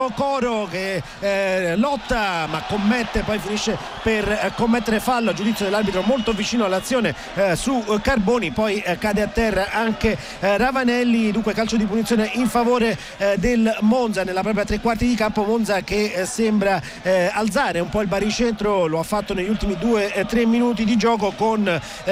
Coro che lotta ma commette, poi finisce per commettere fallo a giudizio dell'arbitro molto vicino all'azione su Carboni, poi cade a terra anche Ravanelli. Dunque calcio di punizione in favore del Monza nella propria tre quarti di campo. Monza che sembra alzare un po' il baricentro, lo ha fatto negli ultimi 2-3 minuti di gioco con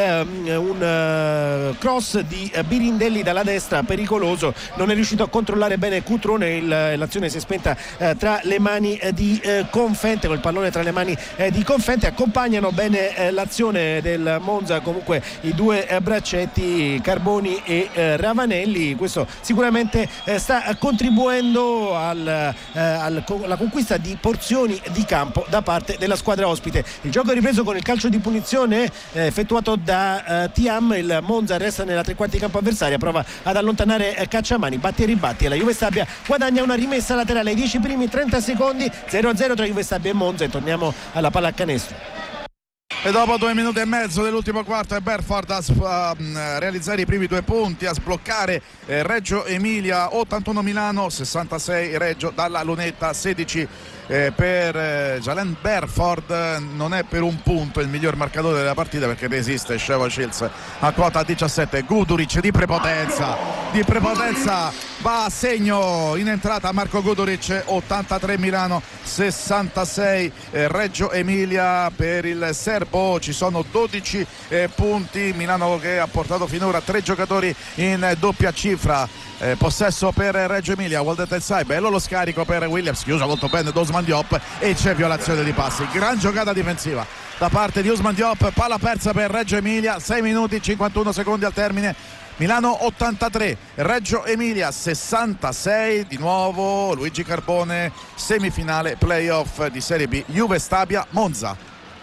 un cross di Birindelli dalla destra pericoloso, non è riuscito a controllare bene Cutrone, l'azione si è spenta tra le mani di Confente, col pallone tra le mani di Confente. Accompagnano bene l'azione del Monza comunque i due braccetti Carboni e Ravanelli. Questo sicuramente sta contribuendo alla conquista di porzioni di campo da parte della squadra ospite. Il gioco è ripreso con il calcio di punizione effettuato da Thiam. Il Monza resta nella tre quarti di campo avversaria, prova ad allontanare Cacciamani, batti e ribatti e la Juve Stabia guadagna una rimessa laterale ai 10 primi 30 secondi. 0-0 tra Juve Stabia e Monza e torniamo alla pallacanestro. E dopo 2 minuti e mezzo dell'ultimo quarto è Berford a realizzare i primi 2 punti, a sbloccare Reggio Emilia. 81 Milano, 66 Reggio dalla lunetta, 16 per Jalen Berford. Non è per un punto il miglior marcatore della partita perché resiste Shevo Shields a quota 17. Guduric di prepotenza va a segno in entrata Marco Guduric. 83 Milano, 66 Reggio Emilia per il serbo. Ci sono 12 punti. Milano che ha portato finora 3 giocatori in doppia cifra. Possesso per Reggio Emilia, Waldet El Sai, bello lo scarico per Williams, chiuso molto bene da Ousmane Diop e c'è violazione di passi. Gran giocata difensiva da parte di Ousmane Diop, palla persa per Reggio Emilia. 6 minuti 51 secondi al termine. Milano 83, Reggio Emilia 66. Di nuovo Luigi Carbone, semifinale playoff di Serie B, Juve Stabia Monza.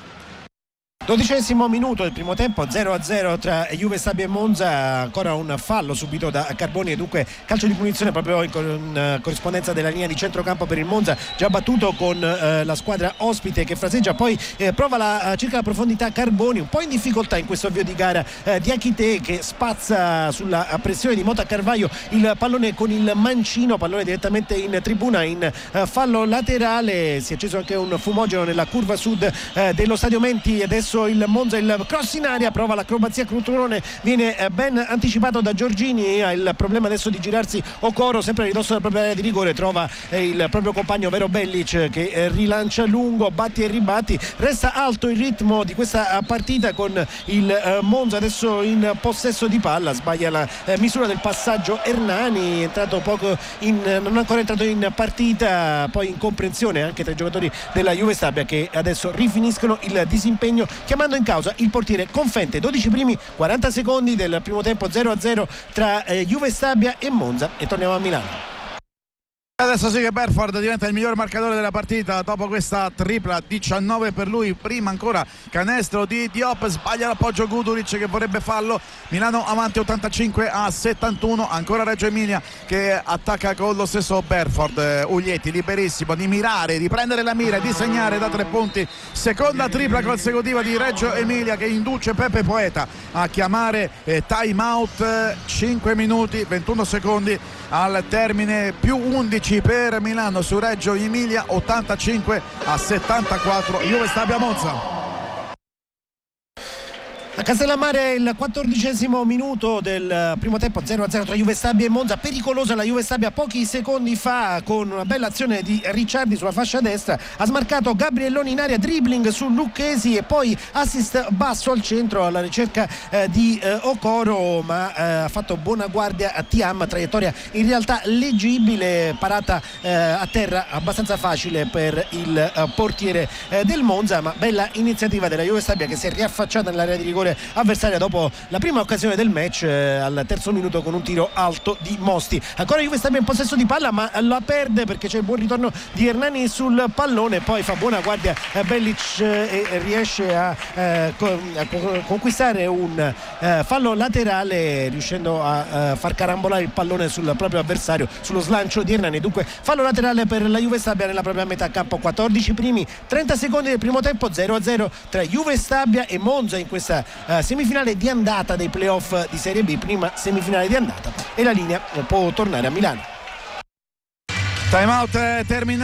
12° minuto del primo tempo, 0-0 tra Juve Stabia e Monza. Ancora un fallo subito da Carboni e dunque calcio di punizione proprio in corrispondenza della linea di centrocampo per il Monza, già battuto con la squadra ospite che fraseggia. Poi prova circa la profondità Carboni, un po' in difficoltà in questo avvio di gara di Achite che spazza sulla pressione di Mota Carvaio il pallone con il mancino, pallone direttamente in tribuna in fallo laterale. Si è acceso anche un fumogeno nella curva sud dello Stadio Menti. Adesso il Monza, il cross in aria, prova l'acrobazia Cutrone, viene ben anticipato da Giorgini. Ha il problema adesso di girarsi Okoro, sempre a ridosso della propria area di rigore, trova il proprio compagno Vero Bellic che rilancia lungo, batti e ribatti. Resta alto il ritmo di questa partita con il Monza adesso in possesso di palla. Sbaglia la misura del passaggio Hernani, entrato non è ancora entrato in partita. Poi incomprensione anche tra i giocatori della Juve Stabia che adesso rifiniscono il disimpegno chiamando in causa il portiere Confente. 12 primi 40 secondi del primo tempo, 0-0 tra Juve Stabia e Monza e torniamo a Milano. Adesso sì che Berford diventa il miglior marcatore della partita dopo questa tripla, 19 per lui. Prima ancora canestro di Diop, sbaglia l'appoggio Guduric che vorrebbe fallo. Milano avanti 85-71. Ancora Reggio Emilia che attacca con lo stesso Berford. Uglietti liberissimo di mirare, di prendere la mira e di segnare da 3 punti. Seconda tripla consecutiva di Reggio Emilia che induce Pepe Poeta a chiamare time out. 5 minuti 21 secondi al termine, più 11 per Milano su Reggio Emilia, 85-74 Juve Stabia Monza. A Castellammare il 14° minuto del primo tempo, 0-0 tra Juve Stabia e Monza. Pericolosa la Juve Stabia pochi secondi fa con una bella azione di Ricciardi sulla fascia destra, ha smarcato Gabrielloni in area, dribbling su Lucchesi e poi assist basso al centro alla ricerca di Okoro, ma ha fatto buona guardia a Thiam, traiettoria in realtà leggibile, parata a terra abbastanza facile per il portiere del Monza, ma bella iniziativa della Juve Stabia che si è riaffacciata nell'area di rigore avversaria dopo la prima occasione del match al terzo minuto con un tiro alto di Mosti. Ancora Juve Stabia in possesso di palla ma la perde perché c'è il buon ritorno di Hernani sul pallone, poi fa buona guardia Bellic e riesce a conquistare un fallo laterale riuscendo a far carambolare il pallone sul proprio avversario sullo slancio di Hernani. Dunque fallo laterale per la Juve Stabia nella propria metà campo. 14 primi 30 secondi del primo tempo, 0-0 tra Juve Stabia e Monza in questa semifinale di andata dei playoff di Serie B, prima semifinale di andata, e la linea può tornare a Milano. Time out terminato.